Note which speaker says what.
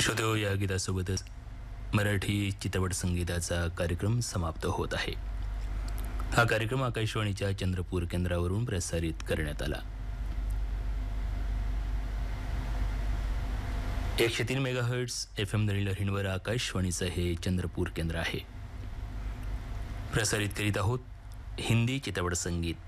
Speaker 1: श्रोतेहो, या गीतासोबतच मराठी चित्रपट संगीताचा कार्यक्रम समाप्त होत आहे. हा कार्यक्रम आकाशवाणीच्या चंद्रपूर केंद्रावरून प्रसारित करण्यात आला. 103 मेगाहर्ट्झ FM लहरींवर आकाशवाणीचं हे चंद्रपूर केंद्र आहे. प्रसारित करीत आहोत हिंदी चित्रपट संगीत.